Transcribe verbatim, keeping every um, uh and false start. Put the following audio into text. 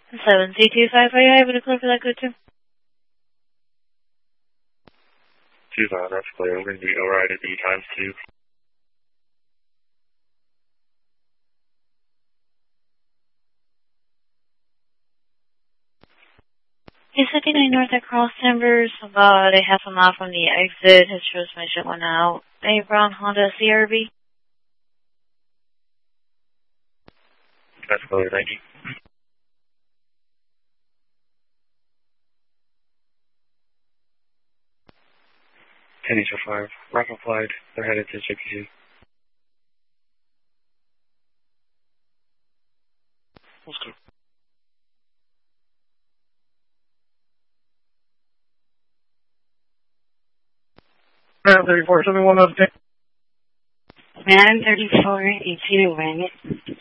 seven C two five, are you able to clear for that code, too? two five, that's clear. We're going to be override at B times two. He's fifty-nine north at Cross Timbers, about a half a mile from the exit. His transmission went out. A brown Honda C R V. That's clear, thank you. ten H five, Rock applied. They're headed to J P C. Let's go. Man thirty-four, seventy-one out of ten. Man thirty-four, eighteen to win.